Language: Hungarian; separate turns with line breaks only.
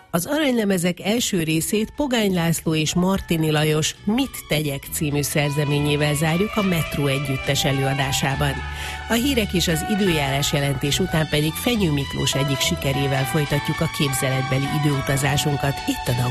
Az aranylemezek első részét Pogány László és Martini Lajos Mit tegyek című szerzeményével zárjuk a Metró együttes előadásában. A hírek és az időjárás jelentés után pedig Fenyő Miklós egyik sikerével folytatjuk a képzeletbeli időutazásunkat itt a